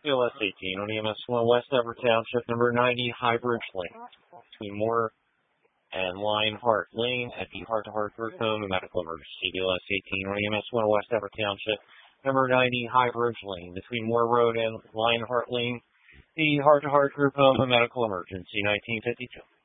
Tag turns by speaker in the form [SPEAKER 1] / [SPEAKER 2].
[SPEAKER 1] CLS 18 on EMS 1 West Everett Township, number 90, High Bridge Lane, between Moore and Lionheart Lane at the Heart to Heart Group Home, a medical emergency. CLS 18 on EMS 1 West Everett Township, number 90, High Bridge Lane, between Moore Road and Lionheart Lane, the Heart to Heart Group Home, a medical emergency. 1952.